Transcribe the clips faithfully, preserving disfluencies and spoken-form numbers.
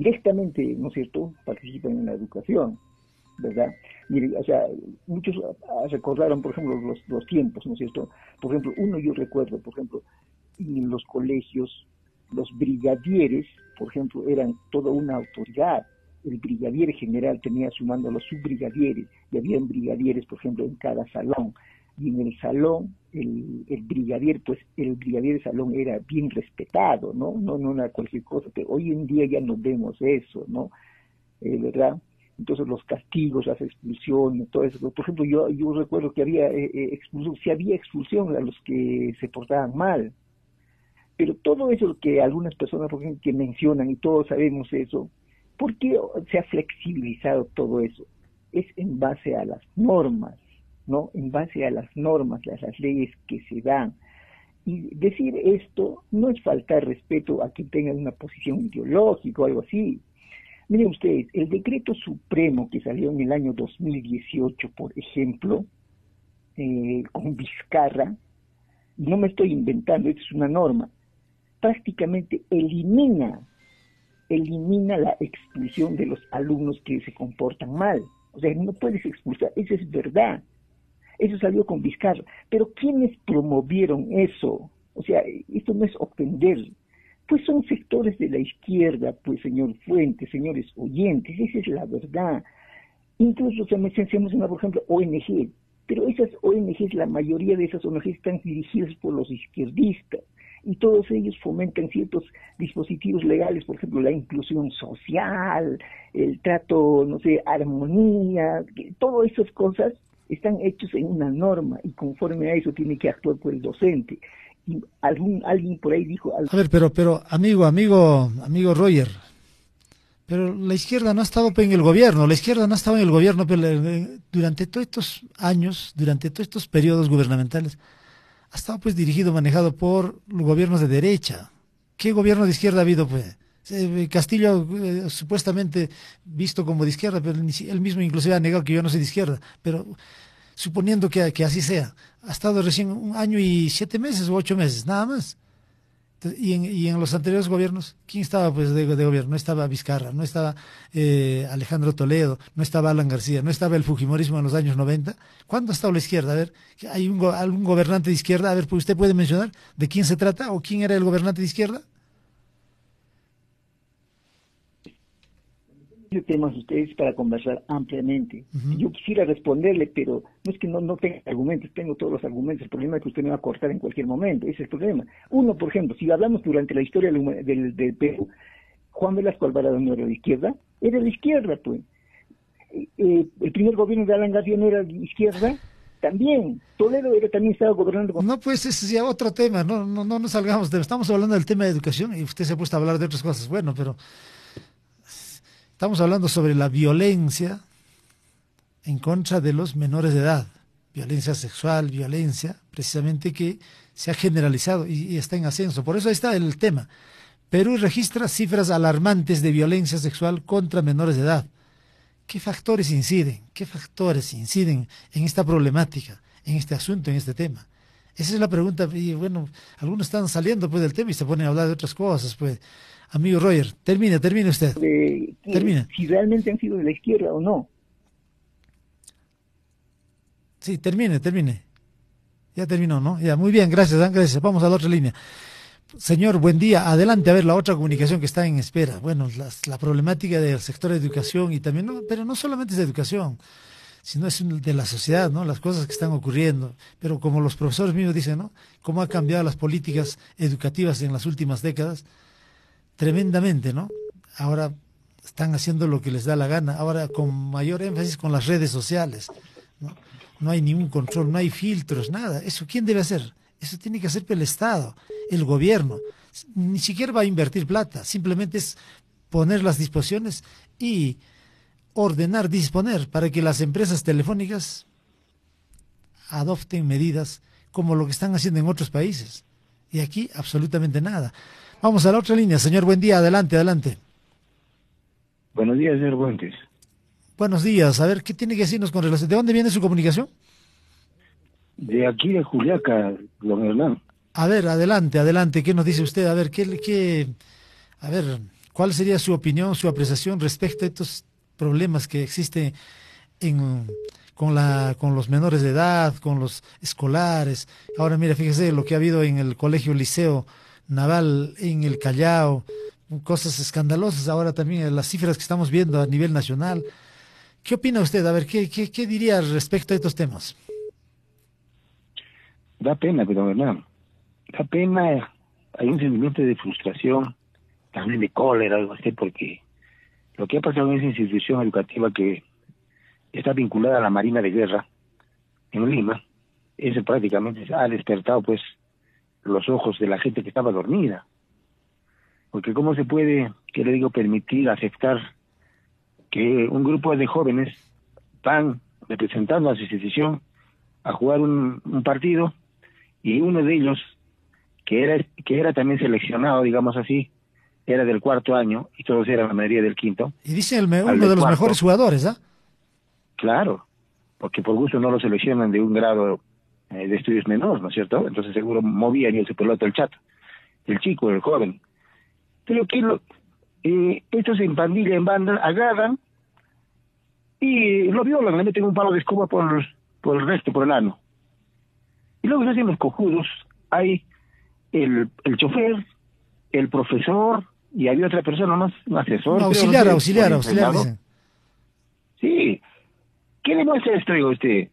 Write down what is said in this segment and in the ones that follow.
directamente, ¿no es cierto?, participan en la educación, ¿verdad? Mire, o sea, muchos recordaron, por ejemplo, los, los tiempos, ¿no es cierto? Por ejemplo, uno yo recuerdo, por ejemplo, en los colegios, los brigadieres, por ejemplo, eran toda una autoridad. El brigadier general tenía a su mando a los subbrigadieres, y habían brigadieres, por ejemplo, en cada salón. Y en el salón, el, el brigadier, pues el brigadier de salón era bien respetado, ¿no? No, no era cualquier cosa, que hoy en día ya no vemos eso, ¿no? Eh, ¿verdad? Entonces los castigos, las expulsiones, todo eso. Por ejemplo, yo, yo recuerdo que había eh, expulsión, si había expulsión a los que se portaban mal. Pero todo eso que algunas personas, por ejemplo, que mencionan, y todos sabemos eso, ¿por qué se ha flexibilizado todo eso? Es en base a las normas, ¿no? En base a las normas, a las leyes que se dan. Y decir esto no es faltar respeto a quien tenga una posición ideológica o algo así. Miren ustedes, el decreto supremo que salió en el año dos mil dieciocho, por ejemplo, eh, con Vizcarra, no me estoy inventando, esto es una norma, prácticamente elimina, elimina la expulsión de los alumnos que se comportan mal. O sea, no puedes expulsar, eso es verdad. Eso salió con Vizcarra. Pero ¿quiénes promovieron eso? O sea, esto no es ofender. Pues son sectores de la izquierda, pues señor Fuentes, señores oyentes, esa es la verdad. Incluso se mencionamos una, por ejemplo, O N G, pero esas O N Ges, la mayoría de esas O N Ges están dirigidas por los izquierdistas, y todos ellos fomentan ciertos dispositivos legales, por ejemplo, la inclusión social, el trato, no sé, armonía, todas esas cosas están hechos en una norma, y conforme a eso tiene que actuar por el docente. Y algún alguien por ahí dijo... A ver, pero, pero, amigo, amigo, amigo Roger, pero la izquierda no ha estado en el gobierno, la izquierda no ha estado en el gobierno pero durante todos estos años, durante todos estos periodos gubernamentales, ha estado pues dirigido, manejado por los gobiernos de derecha. ¿Qué gobierno de izquierda ha habido, pues? Castillo, eh, supuestamente visto como de izquierda, pero él mismo inclusive ha negado que yo no soy de izquierda, pero suponiendo que, que así sea, ha estado recién un año y siete meses o ocho meses, nada más. Y en, y en los anteriores gobiernos, ¿quién estaba pues de, de gobierno? No estaba Vizcarra, no estaba eh, Alejandro Toledo, no estaba Alan García, no estaba el fujimorismo en los años noventa. ¿Cuándo ha estado la izquierda? A ver, ¿hay un, algún gobernante de izquierda? A ver, ¿usted puede mencionar de quién se trata o quién era el gobernante de izquierda? Temas ustedes para conversar ampliamente. Uh-huh. Yo quisiera responderle, pero no es que no, no tenga argumentos, tengo todos los argumentos. El problema es que usted me va a cortar en cualquier momento, ese es el problema. Uno, por ejemplo, si hablamos durante la historia del, del, del Perú, Juan Velasco Alvarado no era de izquierda, era de izquierda, pues. Eh, el primer gobierno de Alan García no era de izquierda, también. Toledo era, también estaba gobernando con... No, pues ese es ya otro tema, no, no, no nos salgamos de... Estamos hablando del tema de educación y usted se ha puesto a hablar de otras cosas, bueno, pero... Estamos hablando sobre la violencia en contra de los menores de edad, violencia sexual, violencia precisamente que se ha generalizado y, y está en ascenso. Por eso ahí está el tema. Perú registra cifras alarmantes de violencia sexual contra menores de edad. ¿Qué factores inciden? ¿Qué factores inciden en esta problemática, en este asunto, en este tema? Esa es la pregunta. Y bueno, algunos están saliendo pues del tema y se ponen a hablar de otras cosas, pues. Amigo Roger, termine, termine usted. De, termine. Si realmente han sido de la izquierda o no. Sí, termine, termine. Ya terminó, ¿no? Ya, muy bien, gracias, gracias. Vamos a la otra línea. Señor, buen día. Adelante, a ver la otra comunicación que está en espera. Bueno, la, la problemática del sector de educación y también, no, pero no solamente es de educación, sino es de la sociedad, ¿no? Las cosas que están ocurriendo. Pero como los profesores mismos dicen, ¿no? Cómo ha cambiado las políticas educativas en las últimas décadas. Tremendamente, ¿no? Ahora están haciendo lo que les da la gana, ahora con mayor énfasis con las redes sociales, ¿no? No hay ningún control, no hay filtros, nada. ¿Eso quién debe hacer? Eso tiene que hacer el Estado, el gobierno. Ni siquiera va a invertir plata, simplemente es poner las disposiciones y ordenar, disponer para que las empresas telefónicas adopten medidas como lo que están haciendo en otros países. Y aquí absolutamente nada. Vamos a la otra línea, señor, buen día, adelante, adelante. Buenos días, señor Fuentes. Buenos días, a ver, ¿qué tiene que decirnos con relación? ¿De dónde viene su comunicación? De aquí de Juliaca, don Hernán. A ver, adelante, adelante, ¿qué nos dice usted? A ver, ¿qué, qué, a ver, ¿Cuál sería su opinión, su apreciación respecto a estos problemas que existen en, con, la, con los menores de edad, con los escolares? Ahora, mira, fíjese lo que ha habido en el Colegio Liceo Naval en el Callao, cosas escandalosas. Ahora también las cifras que estamos viendo a nivel nacional. ¿Qué opina usted? A ver, ¿qué, qué, qué diría respecto a estos temas? Da pena, pero hermano, da pena, hay un sentimiento de frustración, también de cólera, algo así, porque lo que ha pasado en esa institución educativa que está vinculada a la Marina de Guerra en Lima, eso prácticamente ha despertado pues los ojos de la gente que estaba dormida. Porque cómo se puede, que le digo, permitir, aceptar que un grupo de jóvenes van representando a su institución a jugar un, un partido, y uno de ellos, que era que era también seleccionado, digamos así, era del cuarto año, y todos eran la mayoría del quinto. Y dice el me, uno de los cuarto, mejores jugadores, ¿ah? ¿eh? Claro, porque por gusto no lo seleccionan de un grado eh, de estudios menor, ¿no es cierto? Entonces seguro movían y se pelota el chato, el chico, el joven. Pero que lo, eh, estos en pandilla, en banda, agarran y lo violan, le meten un palo de escoba por, por el resto, por el ano. Y luego se hacen los cojudos. Hay el, el chofer, el profesor, y había otra persona más, un asesor. Un auxiliar, creo, auxiliar, no sé, auxiliar. Auxiliar sí. ¿Qué demuestra esto, digo usted?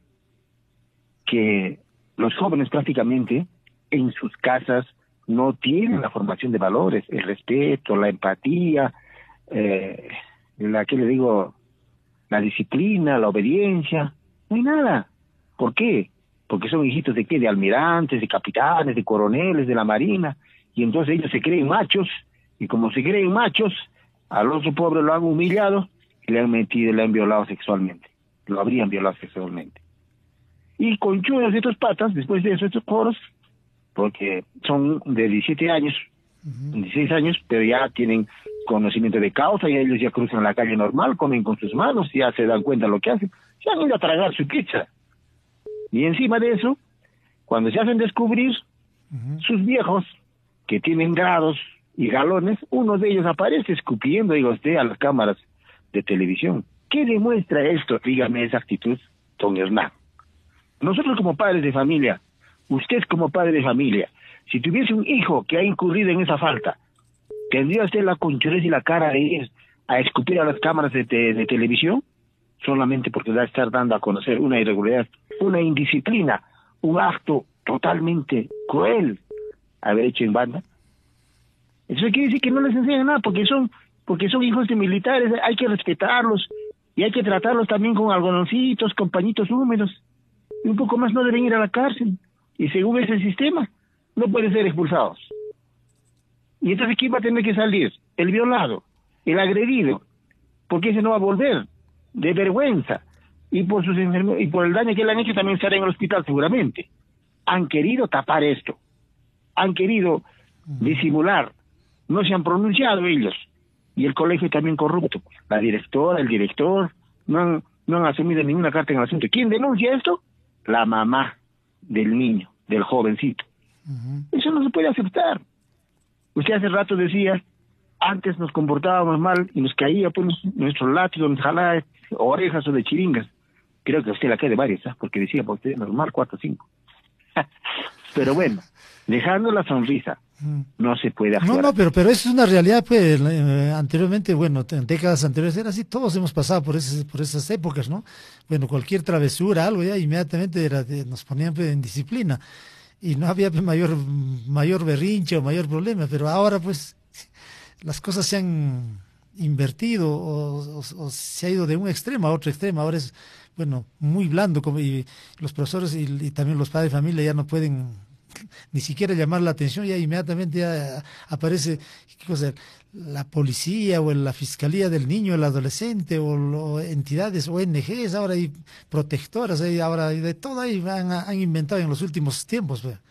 Que los jóvenes prácticamente en sus casas no tienen la formación de valores, el respeto, la empatía, eh, la que le digo, la disciplina, la obediencia, no hay nada. ¿Por qué? Porque son hijitos de qué, de almirantes, de capitanes, de coroneles, de la marina, y entonces ellos se creen machos, y como se creen machos, al otro pobre lo han humillado, y le han metido, le han violado sexualmente, lo habrían violado sexualmente. Y conchudos de estos patas, después de eso, estos coros, porque son de diecisiete años, uh-huh. dieciséis años, pero ya tienen conocimiento de causa, y ellos ya cruzan la calle normal, comen con sus manos, ya se dan cuenta de lo que hacen, se han ido a tragar su pizza. Y encima de eso, cuando se hacen descubrir, uh-huh. sus viejos, que tienen grados y galones, uno de ellos aparece escupiendo, digo usted, a las cámaras de televisión. ¿Qué demuestra esto? Dígame esa actitud, don Hernán. Nosotros como padres de familia, usted como padre de familia, si tuviese un hijo que ha incurrido en esa falta, ¿tendría usted la conchurez y la cara de ir a escupir a las cámaras de, te, de televisión? Solamente porque va a estar dando a conocer una irregularidad, una indisciplina, un acto totalmente cruel haber hecho en banda. Eso quiere decir que no les enseñan nada, porque son porque son hijos de militares, hay que respetarlos y hay que tratarlos también con algodoncitos, con pañitos húmedos, y un poco más no deben ir a la cárcel, y según ese sistema no pueden ser expulsados. Y entonces ¿quién va a tener que salir? El violado, el agredido, porque ese no va a volver, de vergüenza, y por sus enfermedades, y por el daño que le han hecho también estará en el hospital seguramente. Han querido tapar esto, han querido disimular, no se han pronunciado ellos, y el colegio también corrupto, la directora, el director, no han, no han asumido ninguna carta en el asunto. ¿Quién denuncia esto? La mamá del niño, del jovencito. Uh-huh. Eso no se puede aceptar. Usted hace rato decía, antes nos comportábamos mal y nos caía pues nuestro látigo, nos jalaba orejas o de chiringas. Creo que a usted la cae de varias, ¿eh? Porque decía, para usted normal, cuatro o cinco. Pero bueno, dejando la sonrisa, no se puede hacer. No, no, pero, pero eso es una realidad, pues, eh, anteriormente, bueno, en décadas anteriores era así, todos hemos pasado por esas, por esas épocas, ¿no? Bueno, cualquier travesura, algo, ya inmediatamente era, nos ponían pues, en disciplina, y no había pues, mayor, mayor berrinche o mayor problema, pero ahora, pues, las cosas se han invertido o, o, o se ha ido de un extremo a otro extremo, ahora es, bueno, muy blando, como, y los profesores y, y también los padres de familia ya no pueden ni siquiera llamar la atención, ya inmediatamente ya aparece ¿qué cosa? La policía o la fiscalía del niño, el adolescente, o, o entidades, O N Ges, ahora hay protectoras, hay, ahora hay de todo ahí han, han inventado en los últimos tiempos. Pues.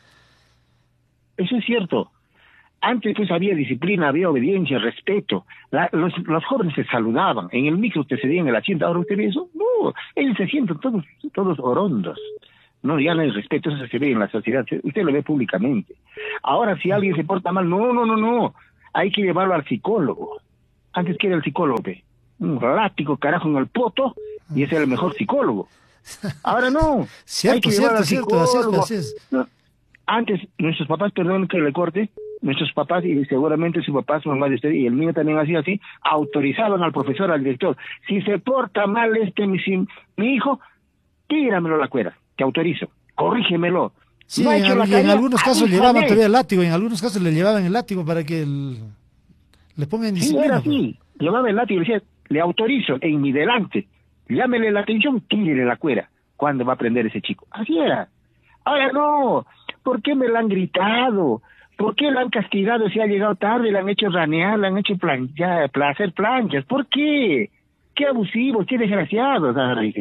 Eso es cierto. Antes pues había disciplina, había obediencia, respeto. La, los, los jóvenes se saludaban. En el micro usted se veía en el asiento. ¿Ahora usted ve eso? No, ellos se sienten todos, todos orondos. No, ya no hay respeto, eso se ve en la sociedad. Usted lo ve públicamente. Ahora si alguien se porta mal, no, no, no, no. Hay que llevarlo al psicólogo. Antes que era el psicólogo, pe. Un látigo carajo en el poto, y ese era el mejor psicólogo. Ahora no. Cierto, hay que cierto, llevar al cierto, así es, psicólogo. así es. No. Antes, nuestros papás, perdón que le corte, nuestros papás, y seguramente su papá, su mamá de usted, y el mío también hacía así, autorizaban al profesor, al director. Si se porta mal este mi, si, mi hijo, tíramelo a la cuerda, te autorizo, corrígemelo. Sí, no en, la y en algunos casos avísame. llevaban todavía el látigo, en algunos casos le llevaban el látigo para que el, le pongan Sí, disciplina. era pues. así, llevaba el látigo y decía, le autorizo en mi delante, llámele la atención, tírele la cuerda. ¿Cuándo va a aprender ese chico? Así era. Ahora no, ¿por qué me lo han gritado? ¿Por qué lo han castigado si ha llegado tarde? Le han hecho ranear, le han hecho planchar, hacer planchas. ¿Por qué? Qué abusivos, qué desgraciados.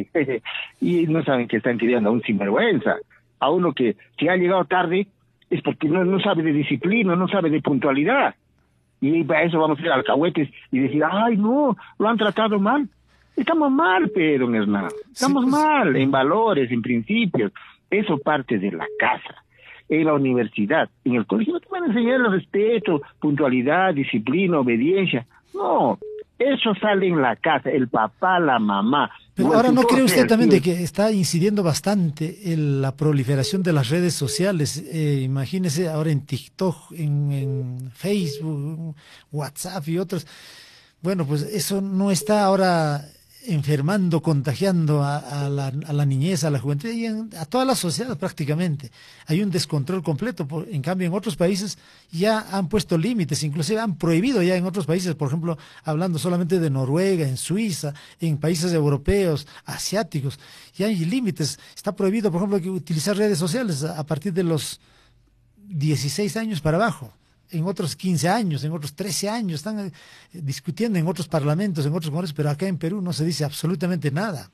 Y no saben que están criando a un sinvergüenza. A uno que si ha llegado tarde es porque no, no sabe de disciplina, no sabe de puntualidad. Y para eso vamos a ir alcahuetes y decir, ay no, lo han tratado mal. Estamos mal, pero don Hernán. Estamos Sí, pues, mal en valores, en principios. Eso parte de la casa. En la universidad, en el colegio no te van a enseñar el respeto, puntualidad, disciplina, obediencia. No, eso sale en la casa, el papá, la mamá. Pero o el ahora, ¿no tutor cree usted sea, también sí. de que está incidiendo bastante en la proliferación de las redes sociales? Eh, imagínese ahora en TikTok, en, en Facebook, WhatsApp y otros. Bueno, pues eso no está ahora enfermando, contagiando a, a, la, a la niñez, a la juventud y en, a toda la sociedad prácticamente. Hay un descontrol completo. Por, en cambio, en otros países ya han puesto límites, inclusive han prohibido ya en otros países, por ejemplo, hablando solamente de Noruega, en Suiza, en países europeos, asiáticos, ya hay límites. Está prohibido, por ejemplo, que utilizar redes sociales a, a partir de los dieciséis años para abajo. En otros quince años, en otros trece años, están eh, discutiendo en otros parlamentos, en otros congresos, pero acá en Perú no se dice absolutamente nada.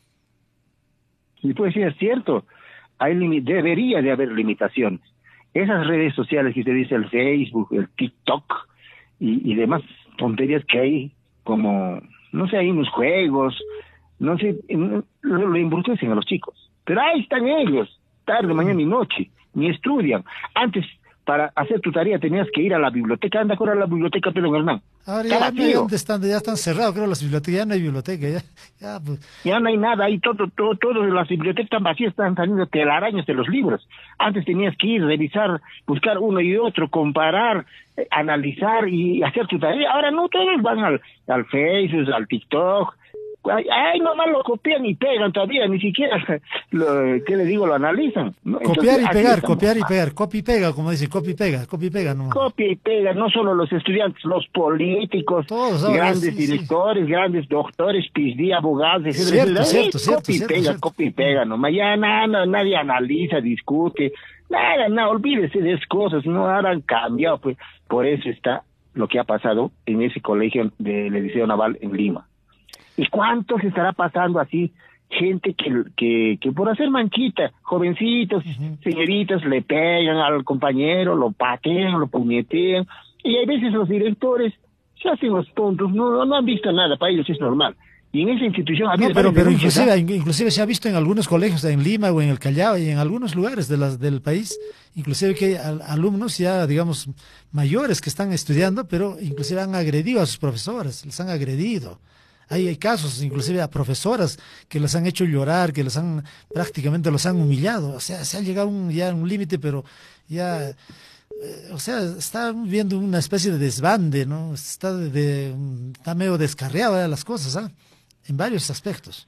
Y pues sí, es cierto. Hay limi- debería de haber limitaciones. Esas redes sociales que usted dice, el Facebook, el TikTok y, y demás tonterías que hay, como, no sé, hay unos juegos, no sé, lo, lo embrutecen a los chicos. Pero ahí están ellos, tarde, mañana y noche, ni estudian. Antes, para hacer tu tarea tenías que ir a la biblioteca. Anda ahora a la biblioteca, Pedro Hernán. Ahora Está ya, no, vacío. ya, están, ya están cerrados, creo, las bibliotecas, ya no hay biblioteca, ya, ya, pues. Ya no hay nada, ahí todo, todo, todo, las bibliotecas están vacías, están saliendo telarañas de los libros. Antes tenías que ir, revisar, buscar uno y otro, comparar, eh, analizar y hacer tu tarea. Ahora no, todos van al, al Facebook, al TikTok. Ay, ay, nomás lo copian y pegan todavía, ni siquiera, lo, ¿qué le digo? Lo analizan. ¿No? Copiar Entonces, y así pegar, estamos. copiar y pegar, copy y pega, como dicen, copy y pega, copy y pega, no. Copia y pega, no solo los estudiantes, los políticos, Todos ahora, grandes sí, sí. directores, grandes doctores, P H D, abogados, etcétera, Cierto, etcétera. cierto, Eh, cierto, copia y cierto, pega, cierto. copia y pega, nomás ya nada, nadie analiza, discute, nada, nada, olvídese de esas cosas, no ahora han cambiado, pues, por eso está lo que ha pasado en ese colegio del Liceo Naval en Lima. ¿Y cuántos estará pasando así? Gente que, que, que por hacer manchita, jovencitos, Ujú. señoritas, le pegan al compañero, lo patean, lo puñetean, y hay veces los directores se hacen los tontos, no, no han visto nada, para ellos es normal. Y en esa institución... ha No, habido pero, varias pero denuncias, inclusive, ¿ah? inclusive se ha visto en algunos colegios, en Lima o en el Callao y en algunos lugares de las, del país, inclusive que hay al- alumnos ya, digamos, mayores que están estudiando, pero inclusive han agredido a sus profesores, les han agredido. Hay, hay casos, inclusive a profesoras que les han hecho llorar, que les han, prácticamente los han humillado. O sea, se ha llegado un, ya a un límite, pero ya, eh, o sea, está viendo una especie de desbande, ¿no? Está, de, de- está medio descarriado ya las cosas, ¿ah? En varios aspectos.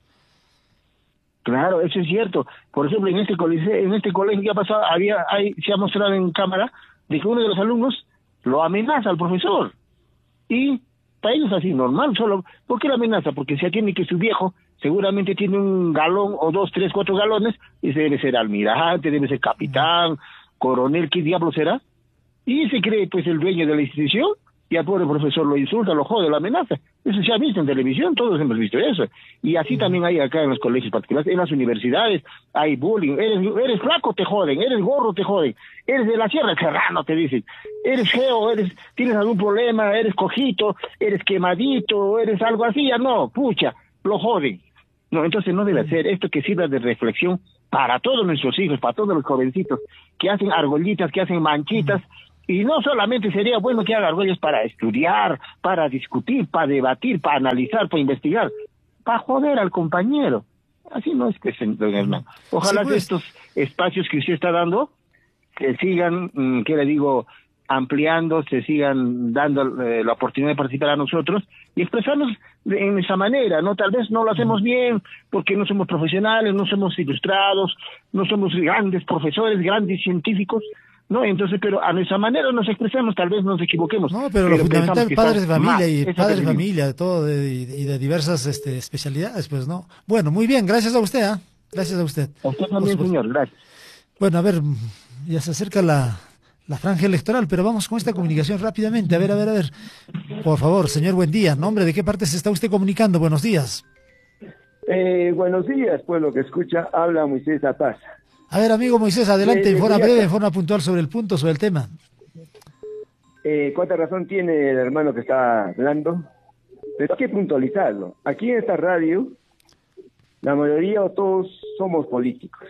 Claro, eso es cierto. Por ejemplo, en este colegio, en este colegio que ha pasado, había, hay, se ha mostrado en cámara de que uno de los alumnos lo amenaza al profesor. Y para ellos así, normal, solo, ¿por qué lo amenaza? Porque si atiende que su viejo seguramente tiene un galón o dos, tres, cuatro galones, ese debe ser almirante, debe ser capitán, coronel, ¿qué diablo será? Y se cree pues el dueño de la institución, y al pobre profesor lo insulta, lo jode, lo amenaza. Eso se ha visto en televisión, todos hemos visto eso. Y así también hay acá en los colegios particulares, en las universidades, hay bullying. Eres, eres flaco, te joden, eres gordo, te joden, eres de la sierra, serrano, te dicen. Eres feo, eres, tienes algún problema, eres cojito, eres quemadito, eres algo así, ya no, pucha, lo joden. No, entonces no debe ser esto que sirva de reflexión para todos nuestros hijos, para todos los jovencitos que hacen argollitas, que hacen manchitas, Y no solamente sería bueno que haga argüelles para estudiar, para discutir, para debatir, para analizar, para investigar, para joder al compañero. Así no es que se... Ojalá Sí, pues. que estos espacios que usted está dando se sigan, ¿qué le digo?, ampliando, se sigan dando eh, la oportunidad de participar a nosotros y expresarnos de, en esa manera, ¿no? Tal vez no lo hacemos bien porque no somos profesionales, no somos ilustrados, no somos grandes profesores, grandes científicos, ¿no? Entonces, pero a nuestra manera nos expresamos, tal vez nos equivoquemos. No, pero, lo fundamental, padres de familia mal. y Eso padres de que familia, de todo, de, y de diversas este, especialidades, pues, ¿no? Bueno, muy bien, gracias a usted, ¿ah? Gracias a usted. A usted también, Pues, señor, gracias. Bueno, a ver, ya se acerca la, la franja electoral, pero vamos con esta comunicación rápidamente. A ver, a ver, a ver. Por favor, señor, buen día. ¿Nombre de qué parte se está usted comunicando? Buenos días. Eh, buenos días, pueblo que escucha, habla Moisés Apaz. A ver, amigo Moisés, adelante, Eh, en forma quería- breve, en forma puntual sobre el punto, sobre el tema. Eh, ¿Cuánta razón tiene el hermano que está hablando? Pero hay que puntualizarlo. Aquí en esta radio, la mayoría o todos somos políticos.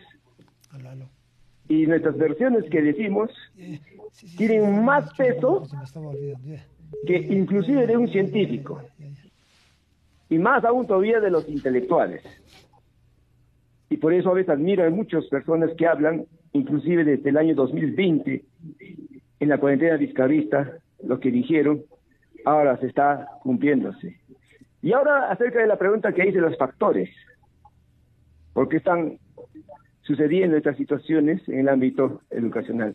Y nuestras versiones que decimos tienen más peso que inclusive de un científico. Y más aún todavía de los intelectuales. Y por eso a veces admiro a muchas personas que hablan, inclusive desde el año dos mil veinte, en la cuarentena vizcarrista, lo que dijeron, ahora se está cumpliéndose. Y ahora acerca de la pregunta que hice, los factores. ¿Por qué están sucediendo estas situaciones en el ámbito educacional?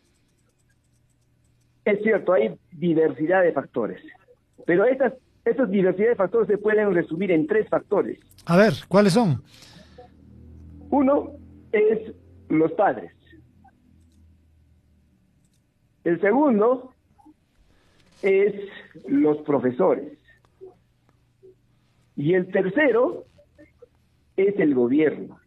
Es cierto, hay diversidad de factores, pero estas, estas diversidad de factores se pueden resumir en tres factores. A ver, ¿cuáles son? Uno es los padres. El segundo es los profesores. Y el tercero es el gobierno.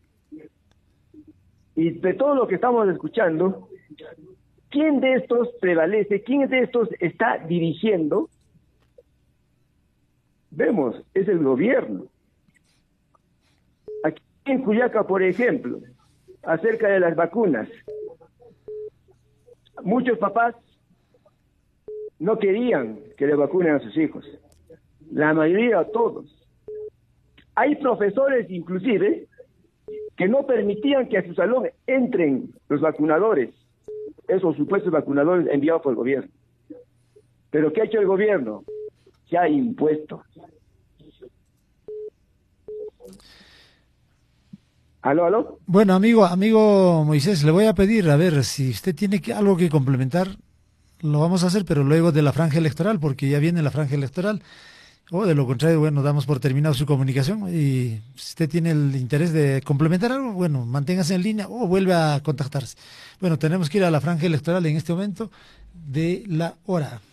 Y de todo lo que estamos escuchando, ¿quién de estos prevalece? ¿Quién de estos está dirigiendo? Vemos, es el gobierno. Aquí en Cuyaca, por ejemplo, acerca de las vacunas, muchos papás no querían que le vacunen a sus hijos. La mayoría, todos. Hay profesores, inclusive, que no permitían que a su salón entren los vacunadores, esos supuestos vacunadores enviados por el gobierno. ¿Pero qué ha hecho el gobierno? Se ha impuesto. ¿Aló, aló? Bueno, amigo, amigo Moisés, le voy a pedir, a ver, si usted tiene que, algo que complementar, lo vamos a hacer, pero luego de la franja electoral, porque ya viene la franja electoral. O de lo contrario, bueno, damos por terminado su comunicación y si usted tiene el interés de complementar algo, bueno, manténgase en línea o vuelve a contactarse. Bueno, tenemos que ir a la franja electoral en este momento de la hora.